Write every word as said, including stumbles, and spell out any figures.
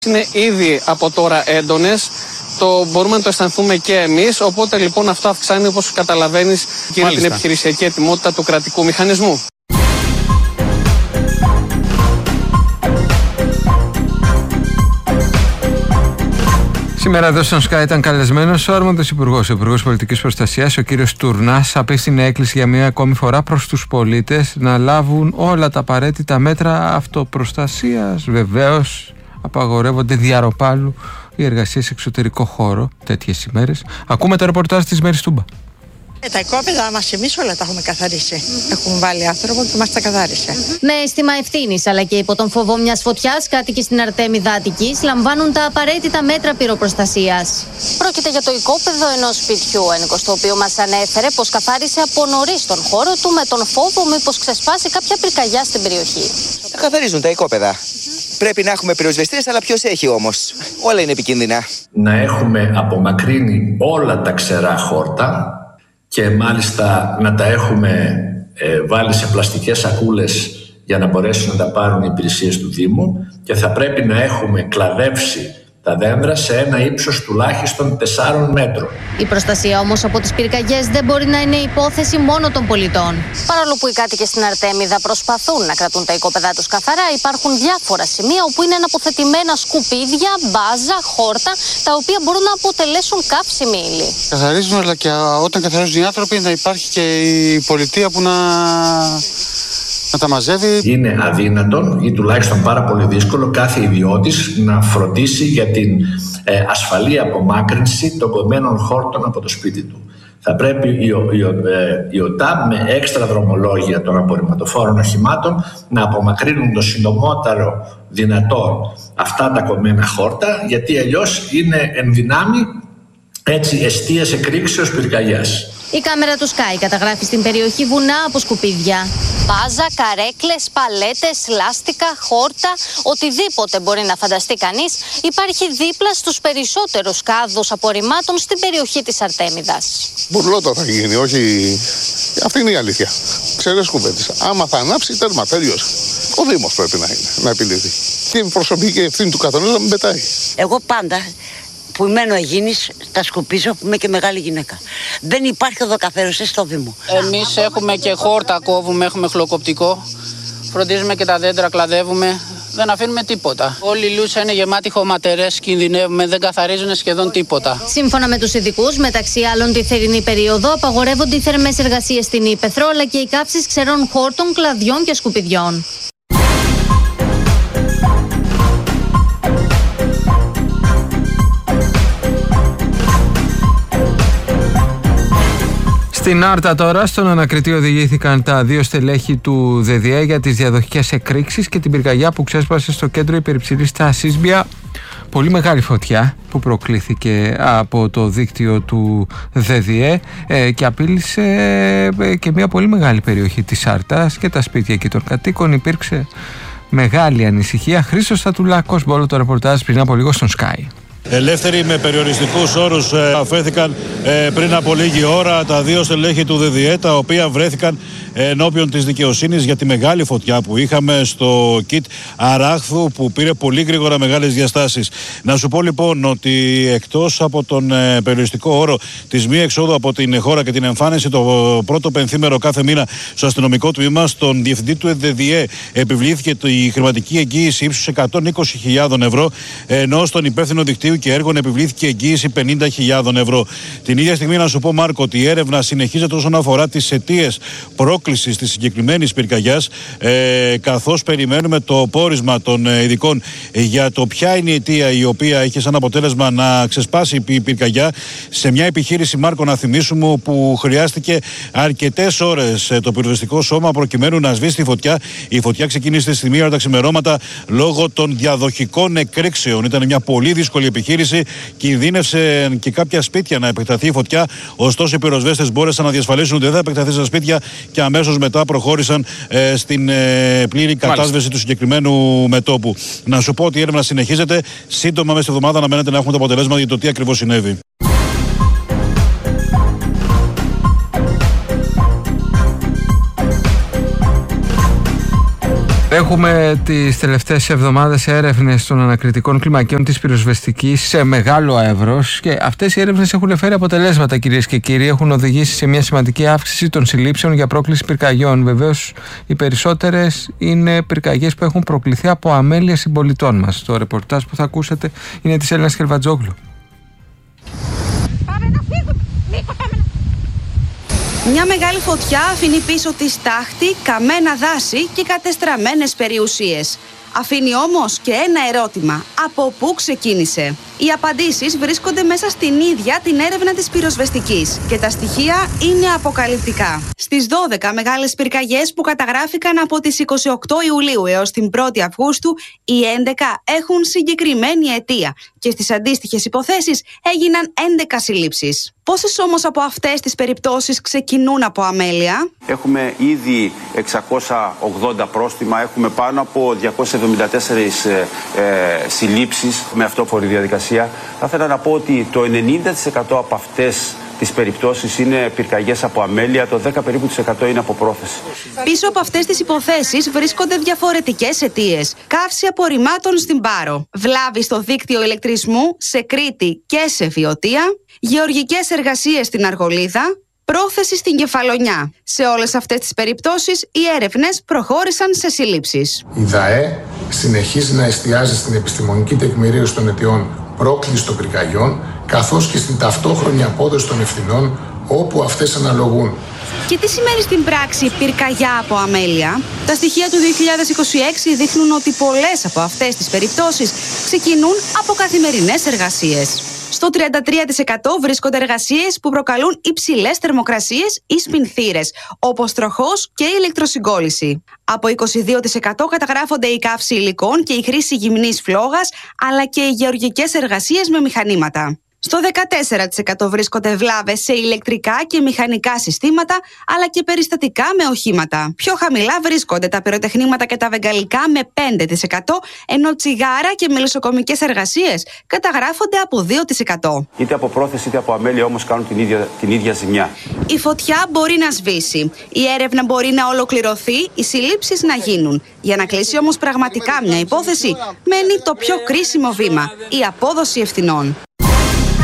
Είναι ήδη από τώρα έντονες, το μπορούμε να το αισθανθούμε και εμείς, οπότε λοιπόν αυτό αυξάνει, όπως καταλαβαίνεις, και την επιχειρησιακή ετοιμότητα του κρατικού μηχανισμού. Σήμερα εδώ στον Sky ήταν καλεσμένος ο Άρμοντος Υπουργός, ο Υπουργός Πολιτικής Προστασίας, ο κύριος Τουρνάς, απίστεινε έκκληση για μια ακόμη φορά προς τους πολίτες να λάβουν όλα τα απαραίτητα μέτρα αυτοπροστασίας. Βεβαίως, απαγορεύονται διαρροπάλου οι εργασίες σε εξωτερικό χώρο τέτοιες ημέρες. Ακούμε το ρεπορτάζ της Μέρης Τούμπα. Ε, τα οικόπεδα μας εμείς όλα τα έχουμε καθαρίσει. Mm-hmm. Έχουμε βάλει άνθρωπο και μας τα καθάρισε. Mm-hmm. Με αίσθημα ευθύνης αλλά και υπό τον φόβο μιας φωτιάς, κάτοικοι στην Αρτέμιδα Αττικής λαμβάνουν τα απαραίτητα μέτρα πυροπροστασίας. Πρόκειται για το οικόπεδο ενός σπιτιού, ένικος το οποίο μας ανέφερε πως καθάρισε από νωρίς τον χώρο του με τον φόβο μήπως ξεσπάσει κάποια πυρκαγιά στην περιοχή. Καθαρίζουν τα οικόπεδα. Mm-hmm. Πρέπει να έχουμε πυροσβεστές, αλλά ποιος έχει όμως? Όλα είναι επικίνδυνα. Να έχουμε απομακρύνει όλα τα ξερά χόρτα και μάλιστα να τα έχουμε ε, βάλει σε πλαστικές σακούλες για να μπορέσουν να τα πάρουν οι υπηρεσίες του Δήμου, και θα πρέπει να έχουμε κλαδεύσει τα δέντρα σε ένα ύψος τουλάχιστον τεσσάρων μέτρων. Η προστασία όμως από τις πυρκαγιές δεν μπορεί να είναι υπόθεση μόνο των πολιτών. Παρόλο που οι κάτοικοι στην Αρτέμιδα προσπαθούν να κρατούν τα οικόπεδά τους καθαρά, υπάρχουν διάφορα σημεία όπου είναι αναποθετημένα σκουπίδια, μπάζα, χόρτα, τα οποία μπορούν να αποτελέσουν καύσιμη ύλη. Καθαρίζουν, αλλά και όταν καθαρίζουν οι άνθρωποι να υπάρχει και η πολιτεία που να... να τα μαζεύει. Είναι αδύνατον ή τουλάχιστον πάρα πολύ δύσκολο κάθε ιδιώτης να φροντίσει για την ε, ασφαλή απομάκρυνση των κομμένων χόρτων από το σπίτι του. Θα πρέπει η, η, ε, η ΟΤΑ με έξτρα δρομολόγια των απορριμματοφόρων οχημάτων να απομακρύνουν το συντομότερο δυνατό αυτά τα κομμένα χόρτα, γιατί αλλιώς είναι εν δυνάμει έτσι εστίες εκρήξεως πυρκαγιάς. Η κάμερα του Sky καταγράφει στην περιοχή βουνά από σκουπίδια. Μπάζα, καρέκλες, παλέτες, λάστικα, χόρτα, οτιδήποτε μπορεί να φανταστεί κανείς υπάρχει δίπλα στους περισσότερους κάδους απορριμμάτων στην περιοχή της Αρτέμιδας. Μπουρλότο θα γίνει, όχι... Αυτή είναι η αλήθεια. Ξέρεις κουβέντες. Άμα θα ανάψει, τέρμα, τέλειος. Ο Δήμος πρέπει να είναι, να επιλύθει. Και η προσωπική ευθύνη του καθενός να μην πετάει. Εγώ πάντα... που μένω εγίνης, τα σκουπίζω, που είμαι και μεγάλη γυναίκα. Δεν υπάρχει οδοκαθαριστής στο Δήμο. Εμείς έχουμε και χόρτα, κόβουμε, έχουμε χλωκοπτικό. Φροντίζουμε και τα δέντρα, κλαδεύουμε. Δεν αφήνουμε τίποτα. Όλη η Λούσα είναι γεμάτη χωματερές, κινδυνεύουμε, δεν καθαρίζουν σχεδόν τίποτα. Σύμφωνα με τους ειδικούς, μεταξύ άλλων τη θερινή περίοδο απαγορεύονται οι θερμές εργασίες στην Ύπαιθρο, αλλά και οι κάψεις ξερών χόρτων, κλαδιών και σκουπιδιών. Στην Άρτα τώρα, στον ανακριτή οδηγήθηκαν τα δύο στελέχη του ΔΔΕ για τις διαδοχικές εκρήξεις και την πυρκαγιά που ξέσπασε στο κέντρο υπερυψηλής στα Σύσμπια. Πολύ μεγάλη φωτιά που προκλήθηκε από το δίκτυο του ΔΔΕ ε, και απείλησε ε, και μια πολύ μεγάλη περιοχή της Άρτας και τα σπίτια εκεί των κατοίκων. Υπήρξε μεγάλη ανησυχία. Χρήστος Στατουλάκος, όλο το ρεπορτάζ πριν από λίγο στον Sky. Ελεύθεροι με περιοριστικούς όρους ε, αφέθηκαν ε, πριν από λίγη ώρα τα δύο στελέχη του ΔΔΕ, τα οποία βρέθηκαν ενώπιον της δικαιοσύνης για τη μεγάλη φωτιά που είχαμε στο ΚΙΤ Αράχθου, που πήρε πολύ γρήγορα μεγάλες διαστάσεις. Να σου πω λοιπόν ότι εκτός από τον ε, περιοριστικό όρο της μη εξόδου από την χώρα και την εμφάνιση το πρώτο πενθήμερο κάθε μήνα στο αστυνομικό τμήμα, στον διευθυντή του ΔΔΕ επιβλήθηκε η χρηματική εγγύηση ύψους εκατόν είκοσι χιλιάδες ευρώ, ενώ στον υπεύθυνο δικτύου και έργων επιβλήθηκε εγγύηση πενήντα χιλιάδες ευρώ. Την ίδια στιγμή, να σου πω, Μάρκο, ότι η έρευνα συνεχίζεται όσον αφορά τις αιτίες πρόκλησης της συγκεκριμένης πυρκαγιάς, ε, καθώς περιμένουμε το πόρισμα των ειδικών για το ποια είναι η αιτία η οποία είχε σαν αποτέλεσμα να ξεσπάσει η πυρκαγιά σε μια επιχείρηση, Μάρκο, να θυμίσουμε, που χρειάστηκε αρκετές ώρες το πυροσβεστικό σώμα προκειμένου να σβήσει τη φωτιά. Η φωτιά ξεκίνησε στη μία ώρα τα ξημερώματα λόγω των διαδοχικών εκρήξεων. Ήταν μια πολύ δύσκολη επιχείρηση. Κινδύνευσε και κάποια σπίτια να επεκταθεί η φωτιά. Ωστόσο, οι πυροσβέστες μπόρεσαν να διασφαλίσουν ότι δεν θα επεκταθεί στα σπίτια και αμέσως μετά προχώρησαν ε, στην ε, πλήρη κατάσβεση του συγκεκριμένου μετώπου. Να σου πω ότι η έρευνα συνεχίζεται. Σύντομα, μέσα στη εβδομάδα, αναμένεται να έχουμε το αποτελέσμα για το τι ακριβώς συνέβη. Έχουμε τις τελευταίες εβδομάδες έρευνες των ανακριτικών κλιμακίων της πυροσβεστικής σε μεγάλο εύρος και αυτές οι έρευνες έχουν φέρει αποτελέσματα, κυρίες και κύριοι. Έχουν οδηγήσει σε μια σημαντική αύξηση των συλλήψεων για πρόκληση πυρκαγιών. Βεβαίως, οι περισσότερες είναι πυρκαγιές που έχουν προκληθεί από αμέλεια συμπολιτών μας. Το ρεπορτάζ που θα ακούσετε είναι της Έλληνας Χελβατζόγλου. Μια μεγάλη φωτιά αφήνει πίσω της τάχτη, καμένα δάση και κατεστραμμένες περιουσίες. Αφήνει όμως και ένα ερώτημα. Από πού ξεκίνησε? Οι απαντήσεις βρίσκονται μέσα στην ίδια την έρευνα της πυροσβεστικής και τα στοιχεία είναι αποκαλυπτικά. Στις δώδεκα μεγάλες πυρκαγιές που καταγράφηκαν από τις είκοσι οκτώ Ιουλίου έως την πρώτη Αυγούστου, οι έντεκα έχουν συγκεκριμένη αιτία και στις αντίστοιχες υποθέσεις έγιναν έντεκα συλλήψεις. Πόσες όμως από αυτές τις περιπτώσεις ξεκινούν από αμέλεια? Έχουμε ήδη εξακόσια ογδόντα πρόστιμα, έχουμε πάνω από διακόσιες εβδομήντα τέσσερις ε, ε, συλλήψεις με αυτόφορη διαδικασία. Θα ήθελα να πω ότι το ενενήντα τοις εκατό από αυτές τις περιπτώσεις είναι πυρκαγιές από αμέλεια, το δέκα περίπου τοις εκατό είναι από πρόθεση. Πίσω από αυτές τις υποθέσεις βρίσκονται διαφορετικές αιτίες. Καύση απορριμμάτων στην Πάρο, βλάβη στο δίκτυο ηλεκτρισμού σε Κρήτη και σε Βιωτία, γεωργικές εργασίες στην Αργολίδα, πρόθεση στην Κεφαλονιά. Σε όλες αυτές τις περιπτώσεις οι έρευνες προχώρησαν σε συλλήψεις. Η ΔΑΕ συνεχίζει να εστιάζει στην επιστημονική τεκμηρίωση των αιτιών πρόκλησης των πυρκαγιών, καθώς και στην ταυτόχρονη απόδοση των ευθυνών όπου αυτές αναλογούν. Και τι σημαίνει στην πράξη πυρκαγιά από αμέλεια? Τα στοιχεία του δύο χιλιάδες είκοσι έξι δείχνουν ότι πολλές από αυτές τις περιπτώσεις ξεκινούν από καθημερινές εργασίες. Στο τριάντα τρία τοις εκατό βρίσκονται εργασίες που προκαλούν υψηλές θερμοκρασίες ή σπινθήρες, όπως τροχός και ηλεκτροσυγκόλληση. Από είκοσι δύο τοις εκατό καταγράφονται η καύση υλικών και η χρήση γυμνής φλόγας, αλλά και οι γεωργικές εργασίες με μηχανήματα. Στο δεκατέσσερα τοις εκατό βρίσκονται βλάβες σε ηλεκτρικά και μηχανικά συστήματα, αλλά και περιστατικά με οχήματα. Πιο χαμηλά βρίσκονται τα πυροτεχνήματα και τα βεγγαλικά με πέντε τοις εκατό, ενώ τσιγάρα και μελισσοκομικές εργασίες καταγράφονται από δύο τοις εκατό. Είτε από πρόθεση είτε από αμέλεια όμως κάνουν την ίδια, την ίδια ζημιά. Η φωτιά μπορεί να σβήσει, η έρευνα μπορεί να ολοκληρωθεί, οι συλλήψεις να γίνουν. Για να κλείσει όμως πραγματικά μια υπόθεση, μένει το πιο κρίσιμο βήμα, η απόδοση ευθυνών.